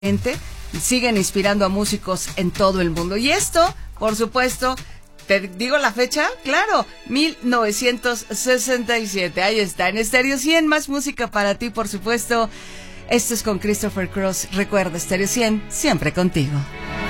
siguen inspirando a músicos en todo el mundo. Y esto, por supuesto, ¿te digo la fecha? Claro, 1967. Ahí está, en Stereo 100, más música para ti, por supuesto. Esto es con Christopher Cross. Recuerda, Stereo 100, siempre contigo.